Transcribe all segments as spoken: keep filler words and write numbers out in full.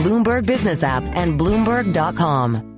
Bloomberg Business app and Bloomberg dot com.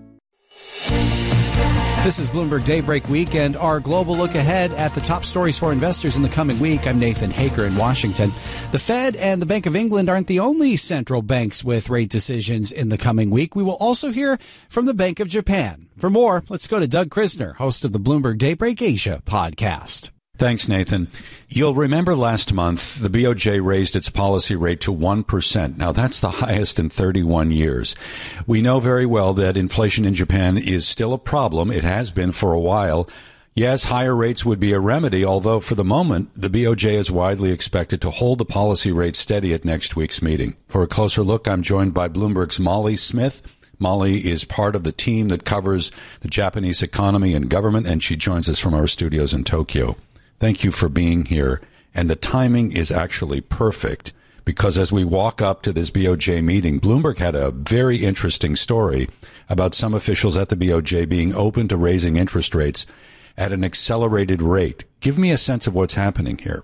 This is Bloomberg Daybreak Week and our global look ahead at the top stories for investors in the coming week. I'm Nathan Haker in Washington. The Fed and the Bank of England aren't the only central banks with rate decisions in the coming week. We will also hear from the Bank of Japan. For more, let's go to Doug Krisner, host of the Bloomberg Daybreak Asia podcast. Thanks, Nathan. You'll remember last month, the B O J raised its policy rate to one percent. Now, that's the highest in thirty-one years. We know very well that inflation in Japan is still a problem. It has been for a while. Yes, higher rates would be a remedy, although for the moment, the B O J is widely expected to hold the policy rate steady at next week's meeting. For a closer look, I'm joined by Bloomberg's Molly Smith. Molly is part of the team that covers the Japanese economy and government, and she joins us from our studios in Tokyo. Thank you for being here. And the timing is actually perfect because as we walk up to this B O J meeting, Bloomberg had a very interesting story about some officials at the B O J being open to raising interest rates at an accelerated rate. Give me a sense of what's happening here.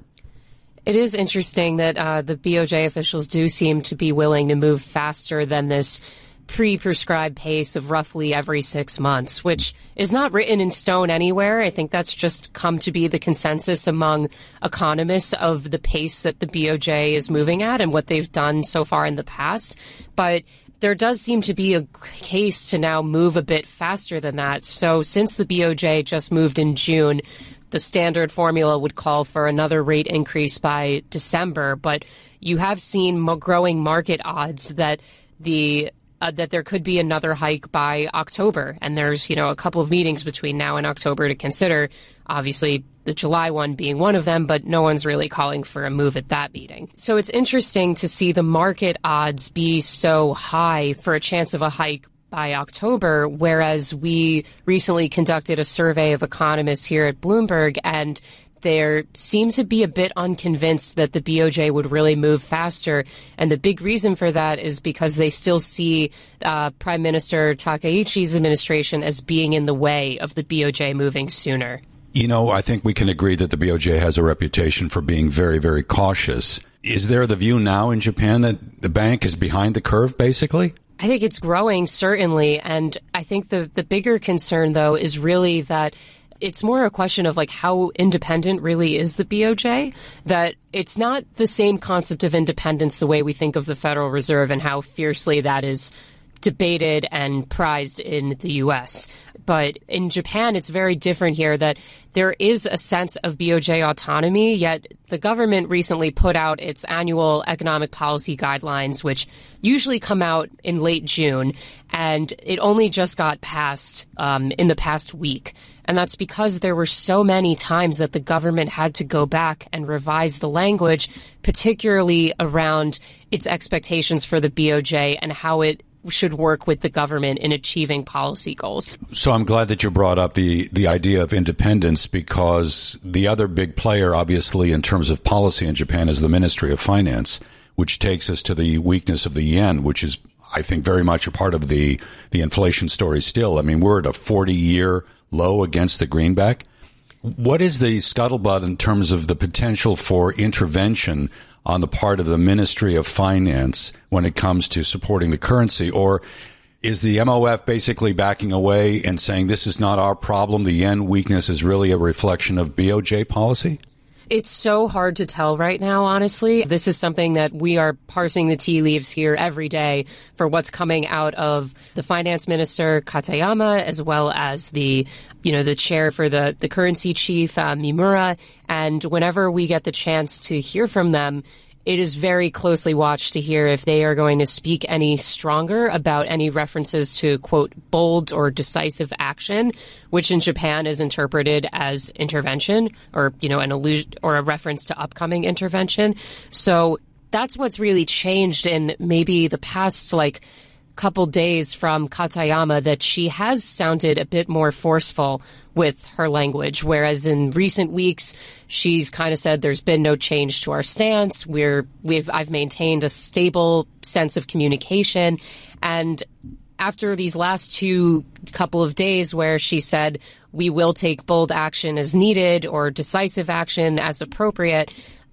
It is interesting that uh, the B O J officials do seem to be willing to move faster than this pre-prescribed pace of roughly every six months, which is not written in stone anywhere. I think that's just come to be the consensus among economists of the pace that the B O J is moving at and what they've done so far in the past. But there does seem to be a case to now move a bit faster than that. So since the B O J just moved in June, the standard formula would call for another rate increase by December. But you have seen growing market odds that the Uh, that there could be another hike by October. And there's, you know, a couple of meetings between now and October to consider, obviously the July one being one of them, but no one's really calling for a move at that meeting. So it's interesting to see the market odds be so high for a chance of a hike by October, whereas we recently conducted a survey of economists here at Bloomberg, and there seem to be a bit unconvinced that the B O J would really move faster. And the big reason for that is because they still see uh, Prime Minister Takaichi's administration as being in the way of the B O J moving sooner. You know, I think we can agree that the B O J has a reputation for being very, very cautious. Is there the view now in Japan that the bank is behind the curve, basically? I think it's growing, certainly. And I think the, the bigger concern, though, is really that it's more a question of like how independent really is the B O J, that it's not the same concept of independence the way we think of the Federal Reserve and how fiercely that is debated and prized in the U S. But in Japan, it's very different here, that there is a sense of B O J autonomy, yet the government recently put out its annual economic policy guidelines, which usually come out in late June, and it only just got passed um, in the past week. And that's because there were so many times that the government had to go back and revise the language, particularly around its expectations for the B O J and how it should work with the government in achieving policy goals. So I'm glad that you brought up the, the idea of independence, because the other big player, obviously, in terms of policy in Japan is the Ministry of Finance, which takes us to the weakness of the yen, which is, I think, very much a part of the, the inflation story still. I mean, we're at a forty-year low against the greenback. What is the scuttlebutt in terms of the potential for intervention on the part of the Ministry of Finance when it comes to supporting the currency? Or is the M O F basically backing away and saying this is not our problem, the yen weakness is really a reflection of B O J policy? It's so hard to tell right now, honestly. This is something that we are parsing the tea leaves here every day for what's coming out of the finance minister, Katayama, as well as the, you know, the chair for the, the currency chief, uh, Mimura. And whenever we get the chance to hear from them, it is very closely watched to hear if they are going to speak any stronger about any references to, quote, bold or decisive action, which in Japan is interpreted as intervention or, you know, an allusion or a reference to upcoming intervention. So that's what's really changed in maybe the past, like, couple days from Katayama, that she has sounded a bit more forceful with her language, whereas in recent weeks she's kind of said there's been no change to our stance. We're we've I've maintained a stable sense of communication, and after these last two couple of days where she said we will take bold action as needed or decisive action as appropriate,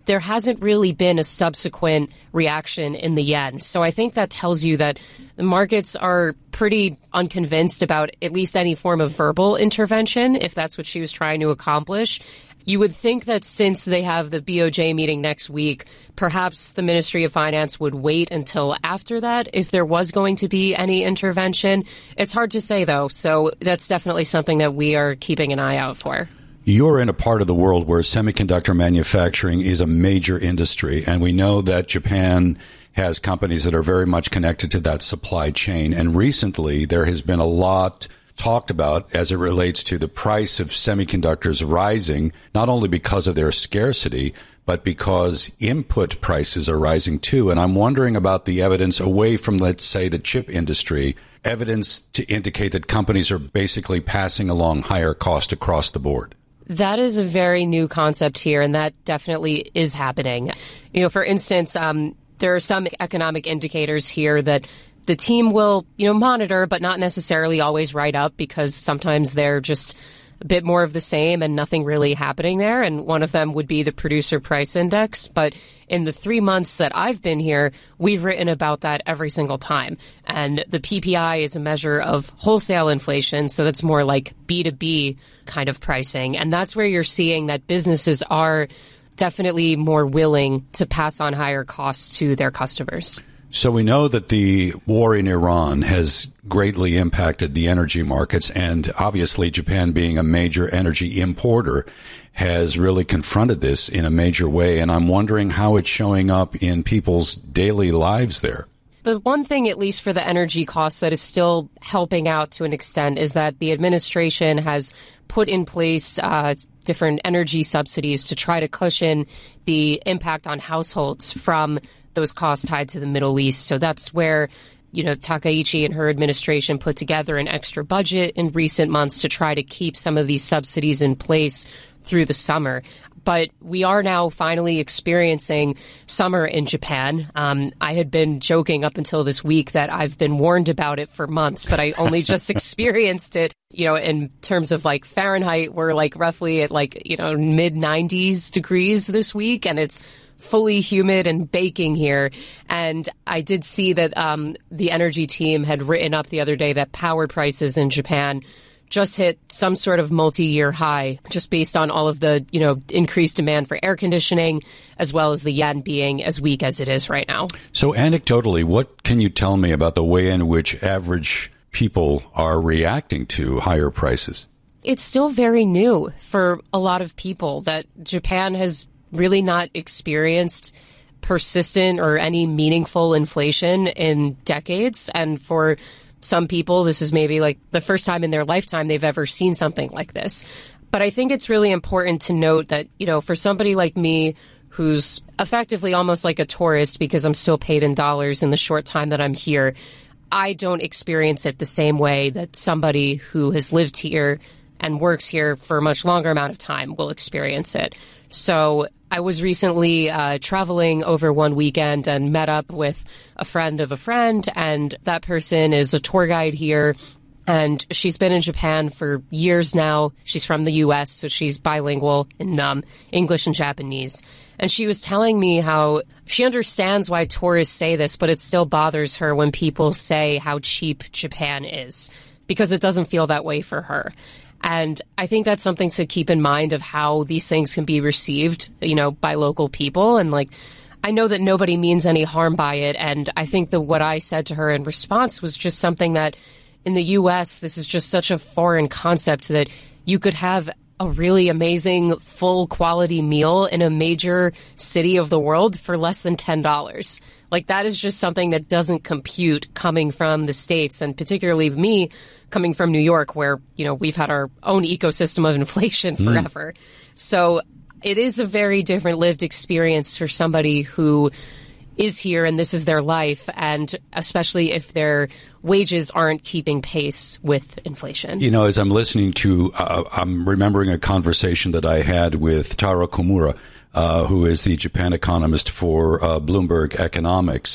there hasn't really been a subsequent reaction in the yen. So I think that tells you that the markets are pretty unconvinced about at least any form of verbal intervention, if that's what she was trying to accomplish. You would think that since they have the B O J meeting next week, perhaps the Ministry of Finance would wait until after that if there was going to be any intervention. It's hard to say, though, so that's definitely something that we are keeping an eye out for. You're in a part of the world where semiconductor manufacturing is a major industry, and we know that Japan has companies that are very much connected to that supply chain. And recently, there has been a lot talked about as it relates to the price of semiconductors rising, not only because of their scarcity, but because input prices are rising too. And I'm wondering about the evidence away from, let's say, the chip industry, evidence to indicate that companies are basically passing along higher cost across the board. That is a very new concept here, and that definitely is happening. You know, for instance, um, there are some economic indicators here that the team will, you know, monitor, but not necessarily always write up, because sometimes they're just a bit more of the same and nothing really happening there. And one of them would be the producer price index. But in the three months that I've been here, we've written about that every single time. And the P P I is a measure of wholesale inflation. So that's more like B two B kind of pricing. And that's where you're seeing that businesses are definitely more willing to pass on higher costs to their customers. So we know that the war in Iran has greatly impacted the energy markets, and obviously Japan, being a major energy importer, has really confronted this in a major way. And I'm wondering how it's showing up in people's daily lives there. The one thing, at least for the energy costs, that is still helping out to an extent is that the administration has put in place uh, different energy subsidies to try to cushion the impact on households from those costs tied to the Middle East. So that's where, you know, Takaichi and her administration put together an extra budget in recent months to try to keep some of these subsidies in place through the summer. But we are now finally experiencing summer in Japan. Um, I had been joking up until this week that I've been warned about it for months, but I only just experienced it. You know, in terms of like Fahrenheit, we're like roughly at like, you know, mid nineties degrees this week, and it's fully humid and baking here. And I did see that um, the energy team had written up the other day that power prices in Japan just hit some sort of multi-year high, just based on all of the, you know, increased demand for air conditioning, as well as the yen being as weak as it is right now. So anecdotally, what can you tell me about the way in which average people are reacting to higher prices? It's still very new for a lot of people that Japan has really not experienced persistent or any meaningful inflation in decades. And for some people, this is maybe like the first time in their lifetime they've ever seen something like this. But I think it's really important to note that, you know, for somebody like me, who's effectively almost like a tourist because I'm still paid in dollars in the short time that I'm here, I don't experience it the same way that somebody who has lived here and works here for a much longer amount of time will experience it. So I was recently uh, traveling over one weekend and met up with a friend of a friend, and that person is a tour guide here, and she's been in Japan for years now. She's from the U S, so she's bilingual in um, English and Japanese. And she was telling me how she understands why tourists say this, but it still bothers her when people say how cheap Japan is, because it doesn't feel that way for her. And I think that's something to keep in mind of how these things can be received, you know, by local people. And like, I know that nobody means any harm by it. And I think that what I said to her in response was just something that in the U S, this is just such a foreign concept that you could have a really amazing full quality meal in a major city of the world for less than ten dollars. Like, that is just something that doesn't compute coming from the States, and particularly me coming from New York, where, you know, we've had our own ecosystem of inflation forever. Mm. So it is a very different lived experience for somebody who is here and this is their life, and especially if their wages aren't keeping pace with inflation. You know, as I'm listening to, uh, I'm remembering a conversation that I had with Taro Komura, uh, who is the Japan economist for uh, Bloomberg Economics.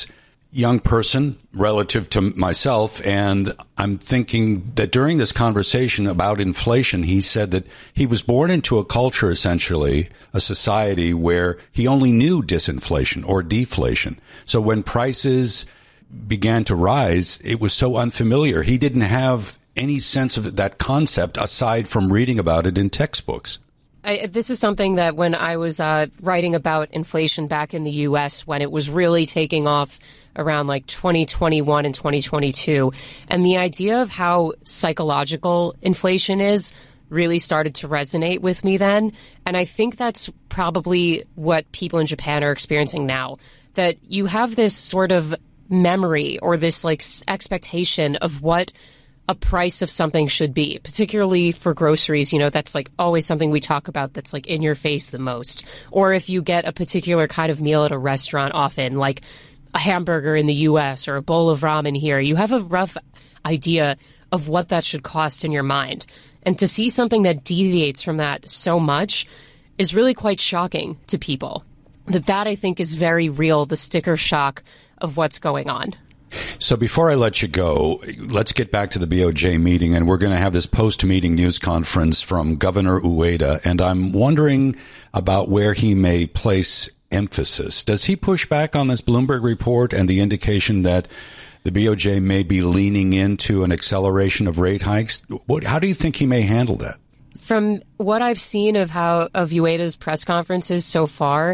young person relative to myself, and I'm thinking that during this conversation about inflation, he said that he was born into a culture, essentially, a society where he only knew disinflation or deflation. So when prices began to rise, it was so unfamiliar. He didn't have any sense of that concept aside from reading about it in textbooks. I, this is something that when I was uh, writing about inflation back in the U S, when it was really taking off around like twenty twenty-one and twenty twenty-two, and the idea of how psychological inflation is really started to resonate with me then. And I think that's probably what people in Japan are experiencing now, that you have this sort of memory or this like expectation of what a price of something should be, particularly for groceries. You know, that's like always something we talk about that's like in your face the most. Or if you get a particular kind of meal at a restaurant, often like a hamburger in the U S or a bowl of ramen here, you have a rough idea of what that should cost in your mind. And to see something that deviates from that so much is really quite shocking to people. That that I think is very real, the sticker shock of what's going on. So before I let you go, let's get back to the B O J meeting, and we're going to have this post-meeting news conference from Governor Ueda, and I'm wondering about where he may place emphasis. Does he push back on this Bloomberg report and the indication that the B O J may be leaning into an acceleration of rate hikes? What, how do you think he may handle that? From what I've seen of how of Ueda's press conferences so far,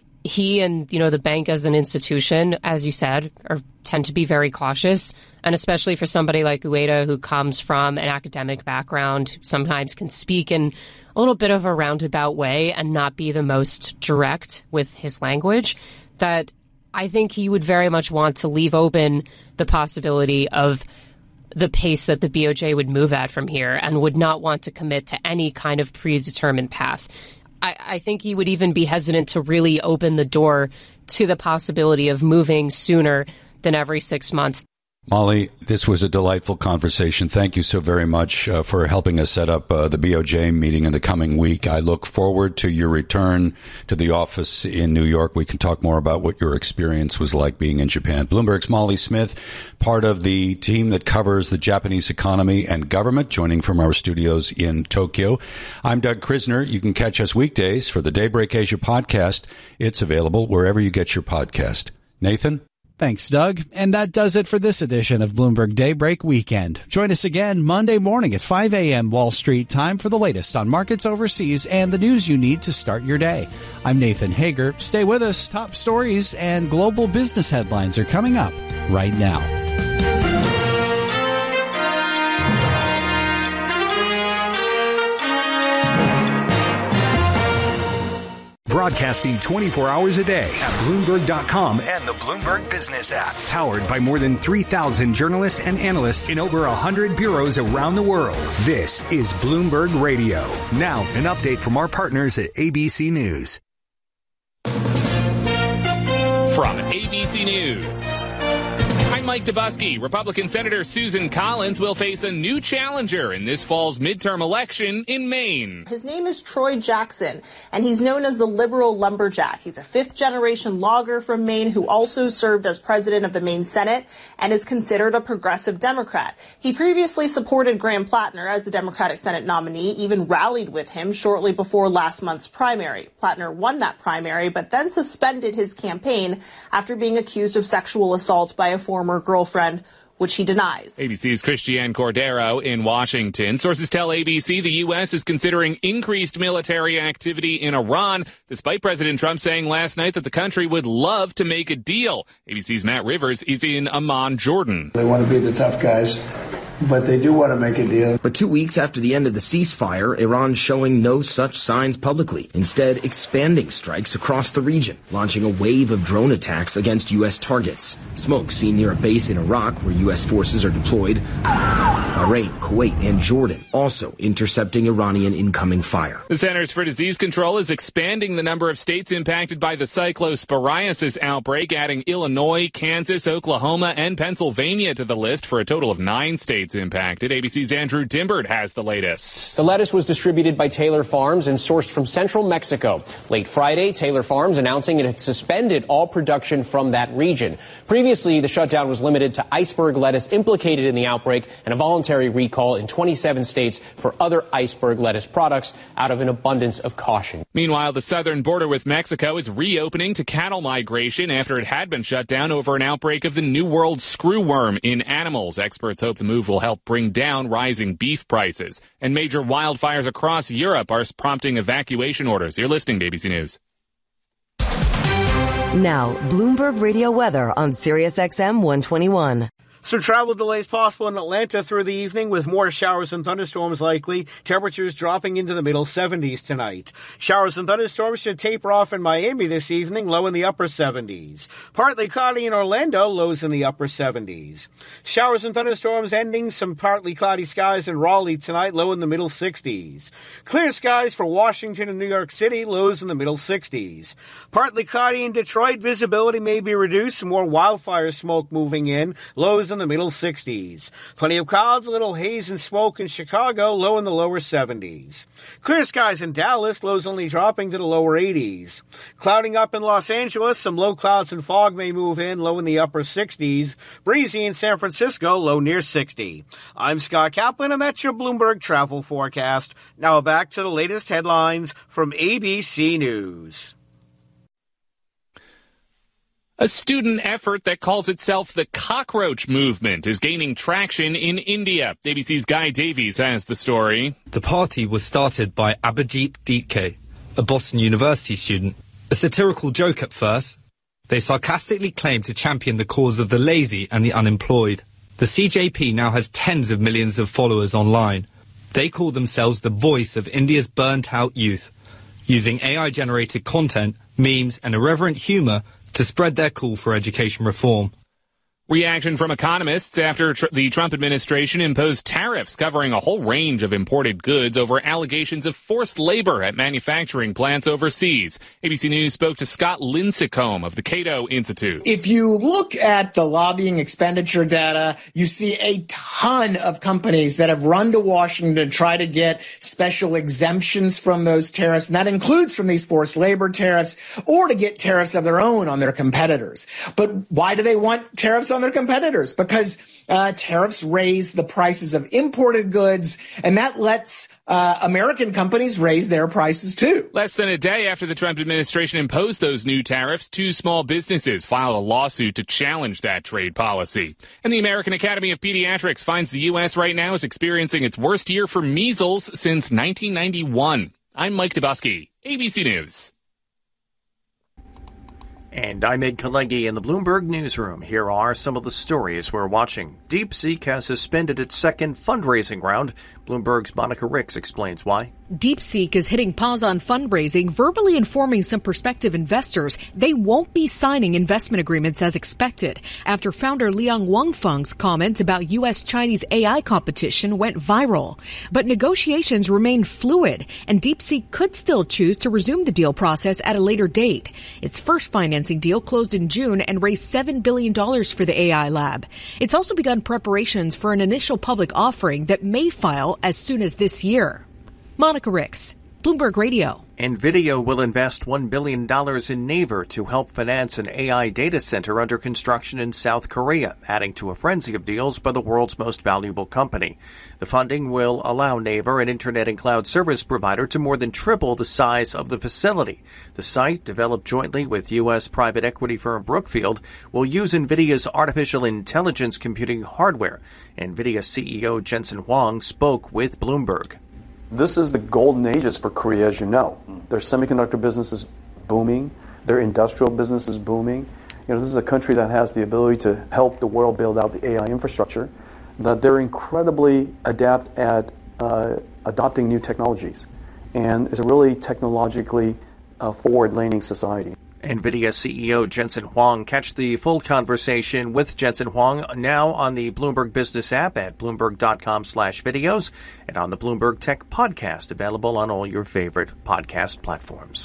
he and, you know, the bank as an institution, as you said, are tend to be very cautious. And especially for somebody like Ueda, who comes from an academic background, sometimes can speak in a little bit of a roundabout way and not be the most direct with his language, that I think he would very much want to leave open the possibility of the pace that the B O J would move at from here and would not want to commit to any kind of predetermined path. I, I think he would even be hesitant to really open the door to the possibility of moving sooner than every six months. Molly, this was a delightful conversation. Thank you so very much uh, for helping us set up uh, the B O J meeting in the coming week. I look forward to your return to the office in New York. We can talk more about what your experience was like being in Japan. Bloomberg's Molly Smith, part of the team that covers the Japanese economy and government, joining from our studios in Tokyo. I'm Doug Krisner. You can catch us weekdays for the Daybreak Asia podcast. It's available wherever you get your podcast. Nathan? Thanks, Doug. And that does it for this edition of Bloomberg Daybreak Weekend. Join us again Monday morning at five a.m. Wall Street time for the latest on markets overseas and the news you need to start your day. I'm Nathan Hager. Stay with us. Top stories and global business headlines are coming up right now. Broadcasting twenty-four hours a day at Bloomberg dot com and the Bloomberg Business app. Powered by more than three thousand journalists and analysts in over one hundred bureaus around the world. This is Bloomberg Radio. Now, an update from our partners at A B C News. From A B C News, I'm Mike Dubusky. Republican Senator Susan Collins will face a new challenger in this fall's midterm election in Maine. His name is Troy Jackson, and he's known as the liberal lumberjack. He's a fifth-generation logger from Maine who also served as president of the Maine Senate and is considered a progressive Democrat. He previously supported Graham Plattner as the Democratic Senate nominee, even rallied with him shortly before last month's primary. Plattner won that primary, but then suspended his campaign after being accused of sexual assault by a former girlfriend, which he denies. A B C's Christiane Cordero in Washington. Sources tell A B C the U S is considering increased military activity in Iran, despite President Trump saying last night that the country would love to make a deal. A B C's Matt Rivers is in Amman, Jordan. They want to be the tough guys, but they do want to make a deal. But two weeks after the end of the ceasefire, Iran's showing no such signs publicly, instead expanding strikes across the region, launching a wave of drone attacks against U S targets. Smoke seen near a base in Iraq where U S forces are deployed. Bahrain, Kuwait, and Jordan also intercepting Iranian incoming fire. The Centers for Disease Control is expanding the number of states impacted by the cyclosporiasis outbreak, adding Illinois, Kansas, Oklahoma, and Pennsylvania to the list for a total of nine states. states impacted. A B C's Andrew Dimbert has the latest. The lettuce was distributed by Taylor Farms and sourced from central Mexico. Late Friday, Taylor Farms announcing it had suspended all production from that region. Previously, the shutdown was limited to iceberg lettuce implicated in the outbreak and a voluntary recall in twenty-seven states for other iceberg lettuce products out of an abundance of caution. Meanwhile, the southern border with Mexico is reopening to cattle migration after it had been shut down over an outbreak of the New World screwworm in animals. Experts hope the move will help bring down rising beef prices. And major wildfires across Europe are prompting evacuation orders. You're listening to A B C News. Now, Bloomberg Radio weather on Sirius X M one twenty-one. Some travel delays possible in Atlanta through the evening with more showers and thunderstorms likely. Temperatures dropping into the middle seventies tonight. Showers and thunderstorms should taper off in Miami this evening, low in the upper seventies. Partly cloudy in Orlando, lows in the upper seventies. Showers and thunderstorms ending, some partly cloudy skies in Raleigh tonight, low in the middle sixties. Clear skies for Washington and New York City, lows in the middle sixties. Partly cloudy in Detroit, visibility may be reduced, some more wildfire smoke moving in, lows in the middle sixties. Plenty of clouds, a little haze and smoke in Chicago, low in the lower seventies. Clear skies in Dallas, lows only dropping to the lower eighties. Clouding up in Los Angeles, some low clouds and fog may move in, low in the upper sixties. Breezy in San Francisco, low near sixty. I'm Scott Kaplan, and that's your Bloomberg travel forecast. Now back to the latest headlines from A B C News. A student effort that calls itself the Cockroach Movement is gaining traction in India. A B C's Guy Davies has the story. The party was started by Abhijit Dike, a Boston University student. A satirical joke at first, they sarcastically claim to champion the cause of the lazy and the unemployed. The C J P now has tens of millions of followers online. They call themselves the voice of India's burnt-out youth, using A I-generated content, memes, and irreverent humour to spread their call for education reform. Reaction from economists after tr- the Trump administration imposed tariffs covering a whole range of imported goods over allegations of forced labor at manufacturing plants overseas. A B C News spoke to Scott Lincecum of the Cato Institute. If you look at the lobbying expenditure data, you see a ton of companies that have run to Washington to try to get special exemptions from those tariffs, and that includes from these forced labor tariffs or to get tariffs of their own on their competitors. But why do they want tariffs on their competitors? Because uh, tariffs raise the prices of imported goods, and that lets uh, American companies raise their prices too. Less than a day after the Trump administration imposed those new tariffs, two small businesses filed a lawsuit to challenge that trade policy. And the American Academy of Pediatrics finds the U S right now is experiencing its worst year for measles since nineteen ninety-one. I'm Mike Dubusky, A B C News. And I'm Ed Kalegi in the Bloomberg Newsroom. Here are some of the stories we're watching. DeepSeek has suspended its second fundraising round. Bloomberg's Monica Ricks explains why. DeepSeek is hitting pause on fundraising, verbally informing some prospective investors they won't be signing investment agreements as expected after founder Liang Wangfeng's comments about U S-Chinese A I competition went viral. But negotiations remain fluid, and DeepSeek could still choose to resume the deal process at a later date. Its first financing deal closed in June and raised seven billion dollars for the A I lab. It's also begun preparations for an initial public offering that may file as soon as this year. Monica Ricks, Bloomberg Radio. NVIDIA will invest one billion dollars in Naver to help finance an A I data center under construction in South Korea, adding to a frenzy of deals by the world's most valuable company. The funding will allow Naver, an internet and cloud service provider, to more than triple the size of the facility. The site, developed jointly with U S private equity firm Brookfield, will use NVIDIA's artificial intelligence computing hardware. NVIDIA C E O Jensen Huang spoke with Bloomberg. This is the golden ages for Korea, as you know. Their semiconductor business is booming. Their industrial business is booming. You know, this is a country that has the ability to help the world build out the A I infrastructure. That they're incredibly adept at uh, adopting new technologies, and is a really technologically uh, forward-leaning society. NVIDIA C E O Jensen Huang. Catch the full conversation with Jensen Huang now on the Bloomberg Business app at Bloomberg.com slash videos and on the Bloomberg Tech Podcast, available on all your favorite podcast platforms.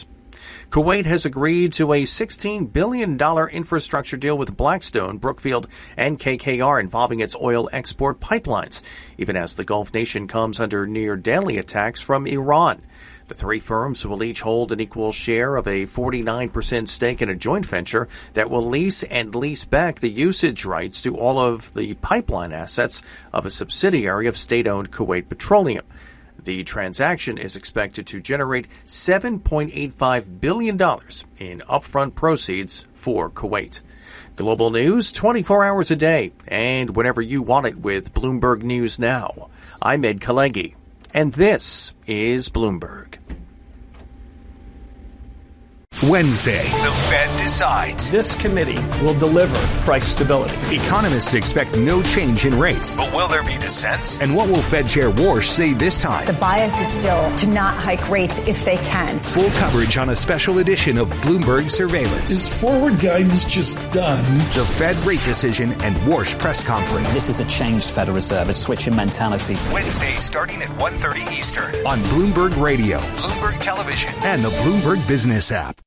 Kuwait has agreed to a sixteen billion dollars infrastructure deal with Blackstone, Brookfield, and K K R involving its oil export pipelines, even as the Gulf nation comes under near-daily attacks from Iran. The three firms will each hold an equal share of a forty-nine percent stake in a joint venture that will lease and lease back the usage rights to all of the pipeline assets of a subsidiary of state-owned Kuwait Petroleum. The transaction is expected to generate seven point eight five billion dollars in upfront proceeds for Kuwait. Global news twenty-four hours a day and whenever you want it with Bloomberg News Now. I'm Ed Kalegi, and this is Bloomberg. Wednesday, the Fed decides. This committee will deliver price stability. Economists expect no change in rates. But will there be dissent? And what will Fed Chair Warsh say this time? The bias is still to not hike rates if they can. Full coverage on a special edition of Bloomberg Surveillance. Is forward guidance just done? The Fed rate decision and Warsh press conference. This is a changed Federal Reserve, a switch in mentality. Wednesday starting at one thirty Eastern on Bloomberg Radio, Bloomberg Television, and the Bloomberg Business app.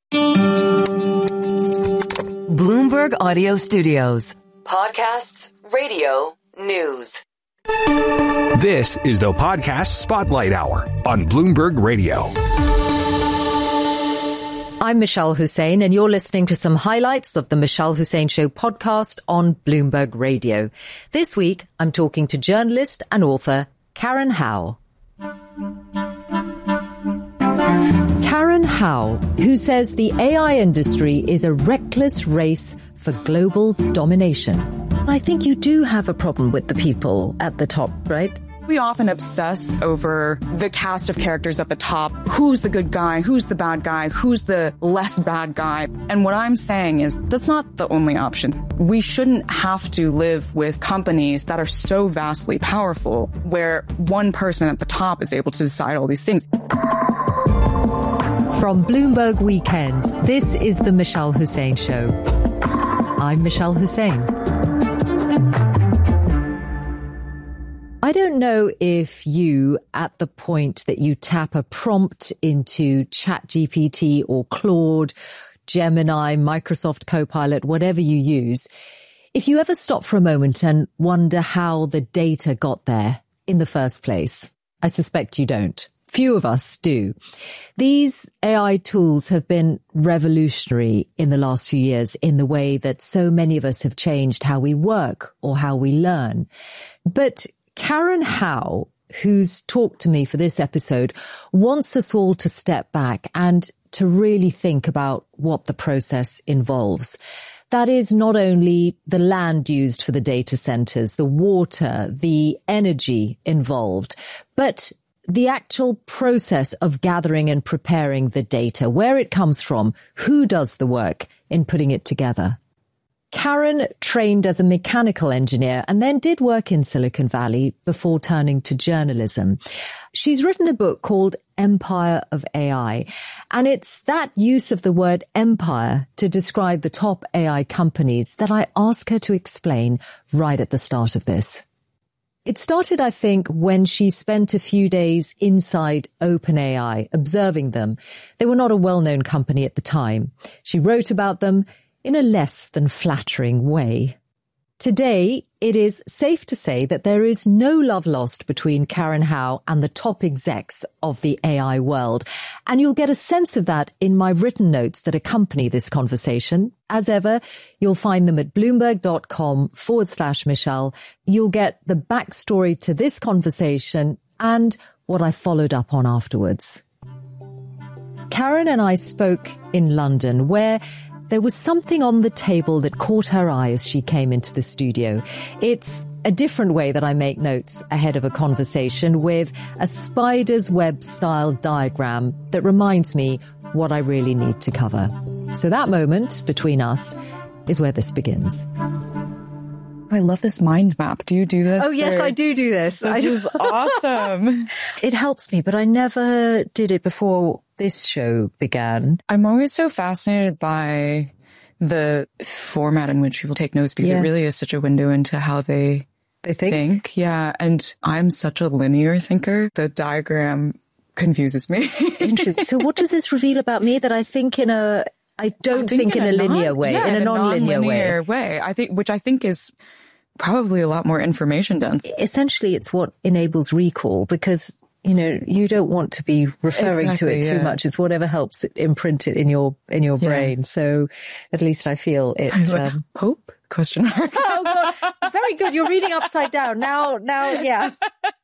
Bloomberg Audio Studios. Podcasts, radio, news. This is the Podcast Spotlight Hour on Bloomberg Radio. I'm Michelle Hussein, and you're listening to some highlights of the Michelle Hussein Show podcast on Bloomberg Radio. This week, I'm talking to journalist and author Karen Howe. Karen Howe, who says the A I industry is a reckless race for global domination. I think you do have a problem with the people at the top, right? We often obsess over the cast of characters at the top. Who's the good guy? Who's the bad guy? Who's the less bad guy? And what I'm saying is that's not the only option. We shouldn't have to live with companies that are so vastly powerful where one person at the top is able to decide all these things. From Bloomberg Weekend, this is the Michelle Hussein Show. I'm Michelle Hussein. I don't know if you, at the point that you tap a prompt into ChatGPT or Claude, Gemini, Microsoft Copilot, whatever you use, if you ever stop for a moment and wonder how the data got there in the first place. I suspect you don't. Few of us do. These A I tools have been revolutionary in the last few years in the way that so many of us have changed how we work or how we learn. But Karen Howe, who's talked to me for this episode, wants us all to step back and to really think about what the process involves. That is not only the land used for the data centers, the water, the energy involved, but the actual process of gathering and preparing the data, where it comes from, who does the work in putting it together. Karen trained as a mechanical engineer and then did work in Silicon Valley before turning to journalism. She's written a book called Empire of A I, and it's that use of the word empire to describe the top A I companies that I ask her to explain right at the start of this. It started, I think, when she spent a few days inside OpenAI, observing them. They were not a well-known company at the time. She wrote about them in a less than flattering way. Today, it is safe to say that there is no love lost between Karen Howe and the top execs of the A I world. And you'll get a sense of that in my written notes that accompany this conversation. As ever, you'll find them at bloomberg.com forward slash Michelle. You'll get the backstory to this conversation and what I followed up on afterwards. Karen and I spoke in London, where there was something on the table that caught her eye as she came into the studio. It's a different way that I make notes ahead of a conversation, with a spider's web style diagram that reminds me what I really need to cover. So that moment between us is where this begins. I love this mind map. Do you do this? Oh, yes, for... I do do this. This is awesome. It helps me, but I never did it before this show began. I'm always so fascinated by the format in which people take notes, because yes. It really is such a window into how they, they think. think. Yeah. And I'm such a linear thinker. The diagram confuses me. Interesting. So what does this reveal about me that I think in a, I don't I think, think in, in a, a linear non, way, yeah, in a, in a non-linear way. way. I think, which I think is probably a lot more information dense. Essentially, it's what enables recall because, you know, you don't want to be referring exactly, to it too yeah. much. It's whatever helps it imprint it in your, in your yeah. brain. So at least I feel it. Um, Hope? Question mark. Oh God. Very good. You're reading upside down. Now, now, yeah.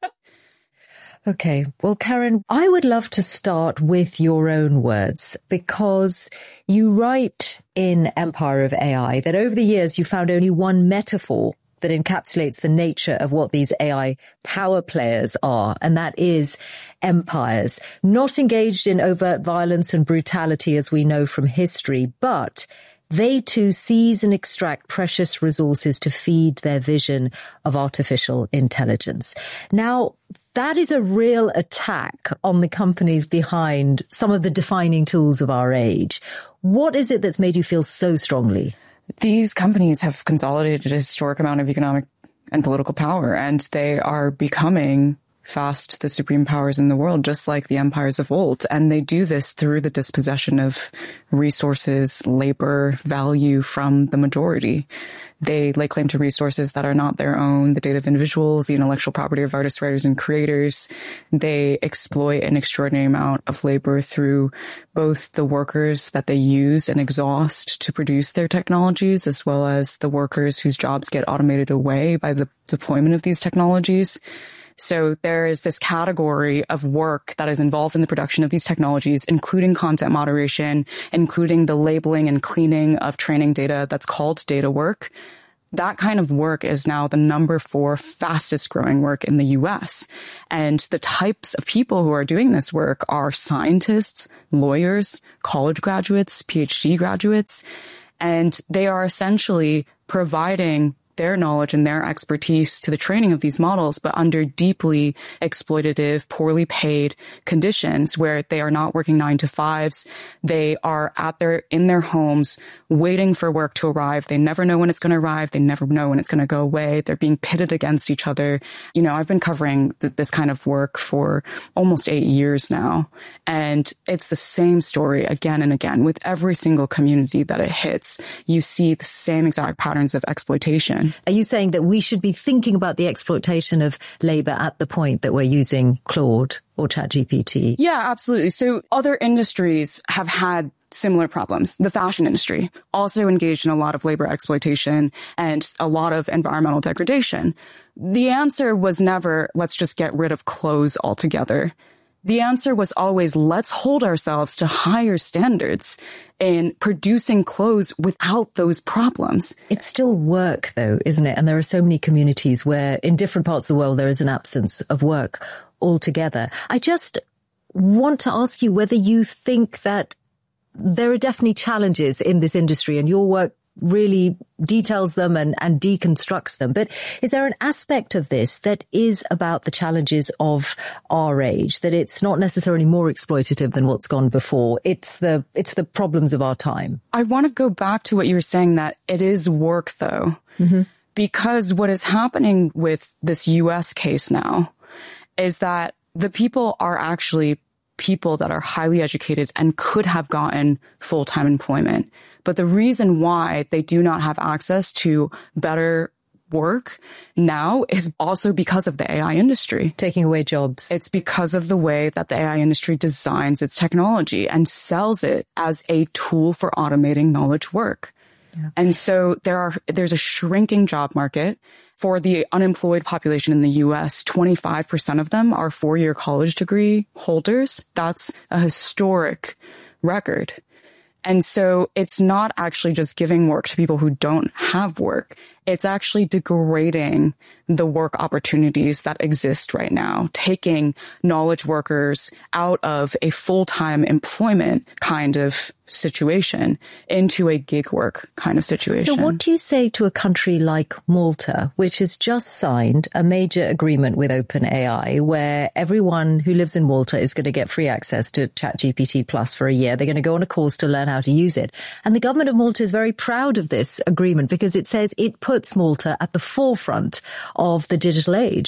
Okay. Well, Karen, I would love to start with your own words because you write in Empire of A I that over the years you found only one metaphor that encapsulates the nature of what these A I power players are, and that is empires, not engaged in overt violence and brutality as we know from history, but they too seize and extract precious resources to feed their vision of artificial intelligence. Now, that is a real attack on the companies behind some of the defining tools of our age. What is it that's made you feel so strongly? These companies have consolidated a historic amount of economic and political power, and they are becoming fast the supreme powers in the world, just like the empires of old. And they do this through the dispossession of resources, labor, value from the majority. They lay claim to resources that are not their own, the data of individuals, the intellectual property of artists, writers, and creators. They exploit an extraordinary amount of labor through both the workers that they use and exhaust to produce their technologies, as well as the workers whose jobs get automated away by the deployment of these technologies. So there is this category of work that is involved in the production of these technologies, including content moderation, including the labeling and cleaning of training data that's called data work. That kind of work is now the number four fastest growing work in the U S. And the types of people who are doing this work are scientists, lawyers, college graduates, PhD graduates, and they are essentially providing their knowledge and their expertise to the training of these models, but under deeply exploitative, poorly paid conditions where they are not working nine to fives. They are at their, in their homes waiting for work to arrive. They never know when it's going to arrive. They never know when it's going to go away. They're being pitted against each other. You know, I've been covering th- this kind of work for almost eight years now. And it's the same story again and again with every single community that it hits. You see the same exact patterns of exploitation. Are you saying that we should be thinking about the exploitation of labor at the point that we're using Claude or ChatGPT? Yeah, absolutely. So other industries have had similar problems. The fashion industry also engaged in a lot of labor exploitation and a lot of environmental degradation. The answer was never, let's just get rid of clothes altogether. The answer was always, let's hold ourselves to higher standards in producing clothes without those problems. It's still work, though, isn't it? And there are so many communities where in different parts of the world there is an absence of work altogether. I just want to ask you whether you think that there are definitely challenges in this industry, and your work really details them and, and deconstructs them. But is there an aspect of this that is about the challenges of our age, that it's not necessarily more exploitative than what's gone before? It's the, it's the problems of our time. I want to go back to what you were saying, that it is work, though, mm-hmm. because what is happening with this U S case now is that the people are actually people that are highly educated and could have gotten full-time employment. But the reason why they do not have access to better work now is also because of the A I industry. Taking away jobs. It's because of the way that the A I industry designs its technology and sells it as a tool for automating knowledge work. Yeah. And so there are, there's a shrinking job market. For the unemployed population in the U S, twenty-five percent of them are four-year college degree holders. That's a historic record. And so it's not actually just giving work to people who don't have work. It's actually degrading the work opportunities that exist right now, taking knowledge workers out of a full-time employment kind of situation into a gig work kind of situation. So what do you say to a country like Malta, which has just signed a major agreement with OpenAI, where everyone who lives in Malta is going to get free access to ChatGPT Plus for a year? They're going to go on a course to learn how to use it. And the government of Malta is very proud of this agreement because it says it puts Malta at the forefront of the digital age.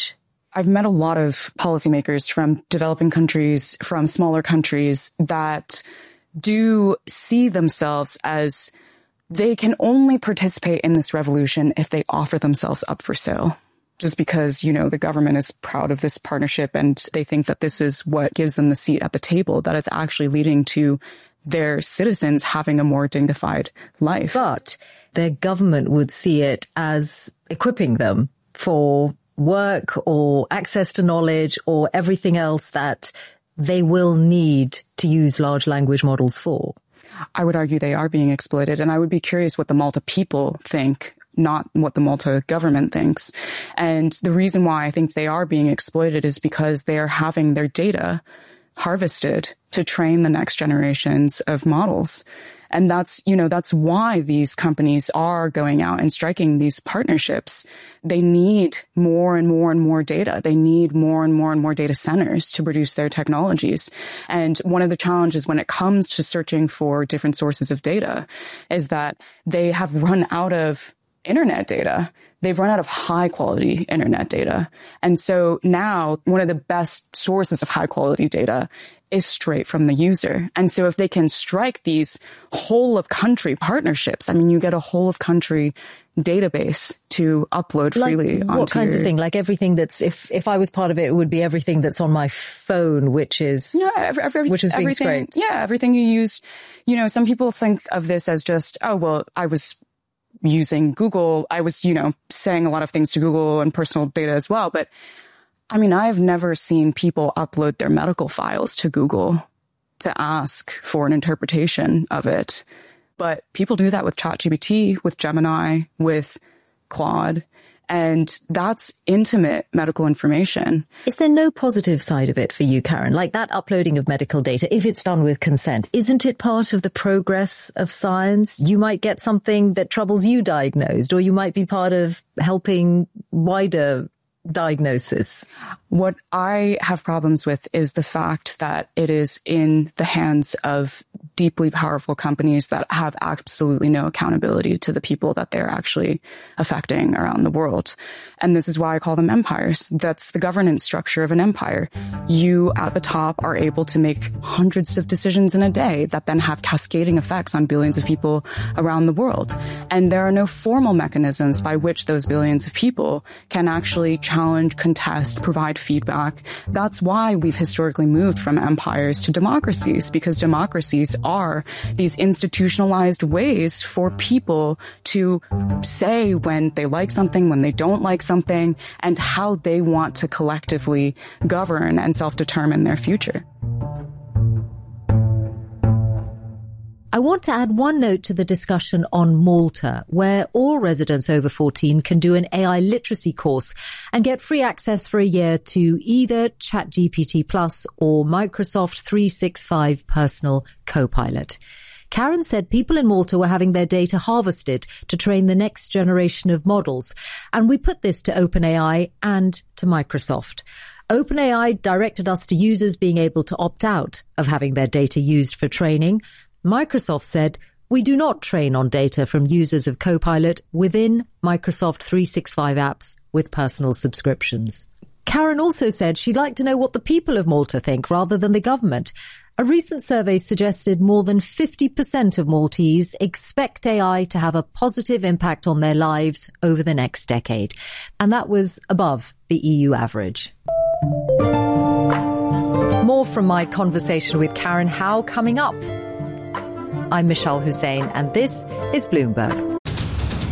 I've met a lot of policymakers from developing countries, from smaller countries that do see themselves as they can only participate in this revolution if they offer themselves up for sale. Just because, you know, the government is proud of this partnership and they think that this is what gives them the seat at the table, that is actually leading to their citizens having a more dignified life. But their government would see it as equipping them for work or access to knowledge or everything else that they will need to use large language models for. I would argue they are being exploited, and I would be curious what the Malta people think, not what the Malta government thinks. And the reason why I think they are being exploited is because they are having their data harvested to train the next generations of models. And that's, you know, that's why these companies are going out and striking these partnerships. They need more and more and more data. They need more and more and more data centers to produce their technologies. And one of the challenges when it comes to searching for different sources of data is that they have run out of internet data. They've run out of high quality internet data. And so now one of the best sources of high quality data is straight from the user. And so if they can strike these whole of country partnerships, I mean, you get a whole of country database to upload freely like onto what kinds your... of thing? Like everything that's, if, if I was part of it, it would be everything that's on my phone, which is, yeah, every, every, which is being everything, scraped. Yeah, everything you use. You know, some people think of this as just, oh, well, I was using Google. I was, you know, saying a lot of things to Google and personal data as well. But I mean, I've never seen people upload their medical files to Google to ask for an interpretation of it. But people do that with ChatGPT, with Gemini, with Claude. And that's intimate medical information. Is there no positive side of it for you, Karen? Like that uploading of medical data, if it's done with consent, isn't it part of the progress of science? You might get something that troubles you diagnosed, or you might be part of helping wider diagnosis. What I have problems with is the fact that it is in the hands of deeply powerful companies that have absolutely no accountability to the people that they're actually affecting around the world. And this is why I call them empires. That's the governance structure of an empire. You at the top are able to make hundreds of decisions in a day that then have cascading effects on billions of people around the world. And there are no formal mechanisms by which those billions of people can actually challenge, contest, provide feedback. That's why we've historically moved from empires to democracies, because democracies are these institutionalized ways for people to say when they like something, when they don't like something, and how they want to collectively govern and self-determine their future. I want to add one note to the discussion on Malta, where all residents over fourteen can do an A I literacy course and get free access for a year to either ChatGPT Plus or Microsoft three sixty-five Personal Copilot. Karen said people in Malta were having their data harvested to train the next generation of models, and we put this to OpenAI and to Microsoft. OpenAI directed us to users being able to opt out of having their data used for training. Microsoft said, we do not train on data from users of Copilot within Microsoft three sixty-five apps with personal subscriptions. Karen also said she'd like to know what the people of Malta think rather than the government. A recent survey suggested more than fifty percent of Maltese expect A I to have a positive impact on their lives over the next decade. And that was above the E U average. More from my conversation with Karen Howe coming up. I'm Michelle Hussein, and this is Bloomberg.